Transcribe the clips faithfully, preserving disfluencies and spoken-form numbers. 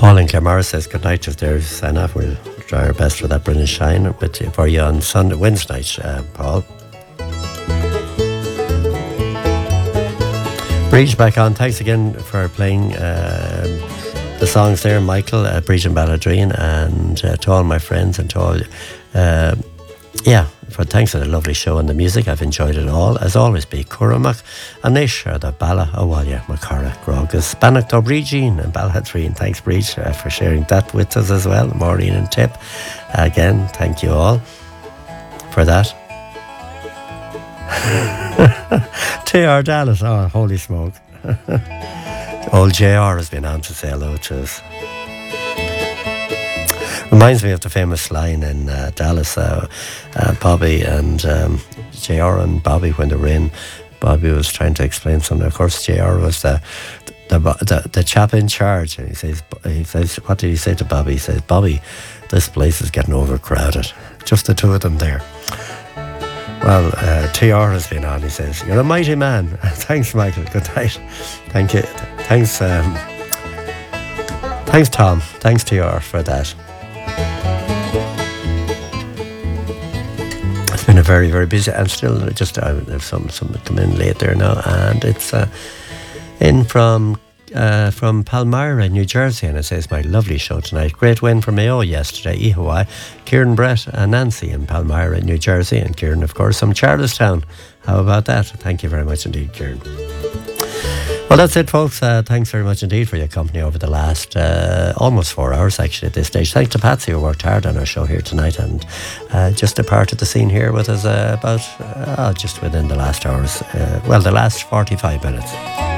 Paul in Claremore says good night. Just there, sign off. We'll try our best for that brilliant shine with you, for you on Sunday, Wednesday night, uh, Paul. Breach back on. Thanks again for playing uh, the songs there, Michael, uh, Breach and Balladreen, and uh, to all my friends and to all, uh, yeah, for thanks for the lovely show and the music. I've enjoyed it all. As always, be Curamak, Anish, or the Bala, Awalya, Makara, Grogus, Bannock, Dobrigine, and Balhadreen. Thanks, Breach, uh, for sharing that with us as well. Maureen and Tip, again, thank you all for that. T R Dallas, oh, holy smoke. Old J R has been on to say hello to us. Reminds me of the famous line in uh, Dallas, uh, uh, Bobby and um, J R and Bobby, when they were in, Bobby was trying to explain something. Of course, J R was the the, the the chap in charge, and he says, he says, what did he say to Bobby? He says, Bobby, this place is getting overcrowded. Just the two of them there. Well, uh, T R has been on. He says, you're a mighty man. Thanks, Michael. Good night. Thank you. Thanks, um, thanks, Tom. Thanks, T R, for that. It's been a very, very busy, and still just uh, there's some some come in late there now, and it's uh, in from uh, from Palmyra, New Jersey, and it says, my lovely show tonight. Great win for Mayo yesterday. Ihawai, Kieran, Brett, and Nancy in Palmyra, New Jersey, and Kieran, of course, from Charlestown. How about that? Thank you very much indeed, Kieran. Well, that's it, folks. Uh, thanks very much indeed for your company over the last uh, almost four hours, actually, at this stage. Thanks to Patsy, who worked hard on our show here tonight, and uh, just a part of the scene here with us uh, about uh, just within the last hours. Uh, well, the last forty-five minutes.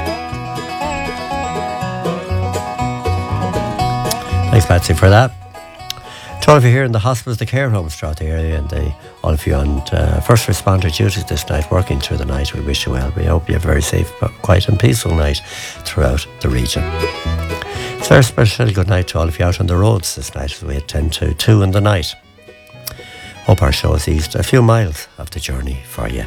Thanks, Patsy, for that. To all of you here in the hospitals, the care homes throughout the area, and the, all of you on uh, first responder duties this night, working through the night, we wish you well. We hope you have a very safe, quiet and peaceful night throughout the region. It's a very special good night to all of you out on the roads this night as we attend to two in the night. Hope our show has eased a few miles of the journey for you.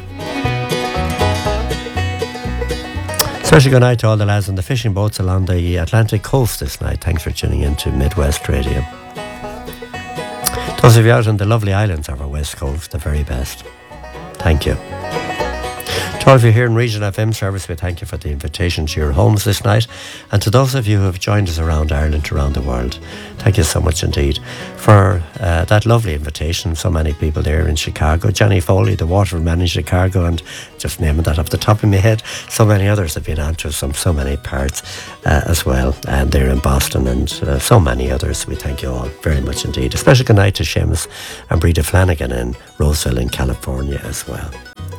Special good night to all the lads on the fishing boats along the Atlantic coast this night. Thanks for tuning in to Midwest Radio. Those of you out on the lovely islands of our west coast, the very best. Thank you. To all of you here in Region F M service, we thank you for the invitation to your homes this night. And to those of you who have joined us around Ireland, around the world, thank you so much indeed for uh, that lovely invitation. So many people there in Chicago. Johnny Foley, the waterman in Chicago, and just naming that off the top of my head. So many others have been on to us from so many parts uh, as well. And they're in Boston, and uh, so many others. We thank you all very much indeed. A special good night to Seamus and Breda Flanagan in Roseville in California as well.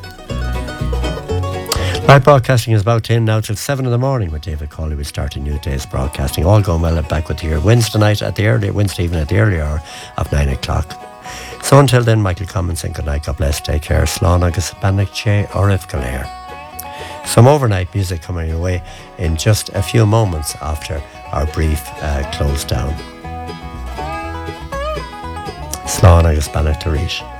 Live broadcasting is about to end now till seven in the morning with David Cawley. We start a new day's broadcasting. All going well, back with you here Wednesday night at the early, Wednesday evening at the early hour of nine o'clock. So until then, Michael Cummins saying good night. God bless, take care. Slán agus Bannock Che Orif Galéir. Some overnight music coming your way in just a few moments after our brief uh, close down. Slán agus Bannock Tarísh.